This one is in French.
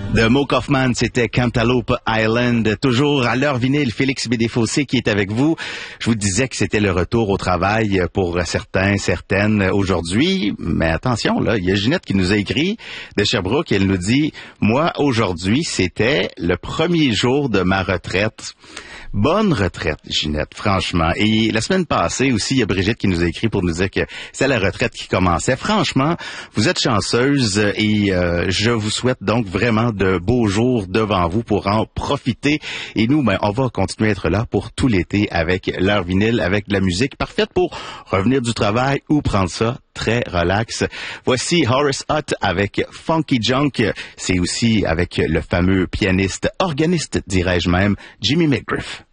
De Mo Kaufman, c'était Cantaloupe Island. Toujours à l'heure vinyle, Félix Bédéfossé qui est avec vous. Je vous disais que c'était le retour au travail pour certains, certaines aujourd'hui. Mais attention, là, il y a Ginette qui nous a écrit de Sherbrooke. Elle nous dit, moi, aujourd'hui, c'était le premier jour de ma retraite. Bonne retraite, Ginette, franchement. Et la semaine passée aussi, il y a Brigitte qui nous a écrit pour nous dire que c'est la retraite qui commençait. Franchement, vous êtes chanceuse et je vous souhaite donc vraiment de beaux jours devant vous pour en profiter. Et nous, on va continuer à être là pour tout l'été avec l'heure vinyle, avec de la musique parfaite pour revenir du travail ou prendre ça très relax. Voici Horace Hutt avec Funky Junk. C'est aussi avec le fameux pianiste, organiste, dirais-je même, Jimmy McGriff.